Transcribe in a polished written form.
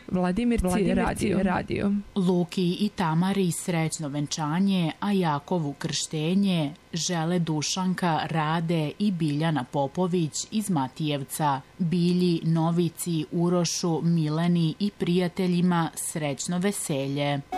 Vladimirci radio. Luki i Tamari srećno venčanje, a Jakovu krštenje žele Dušanka, Rade i Biljana Popović iz Matijevca. Bilji, Novici, Urošu, Mileni i prijateljima srećno veselje.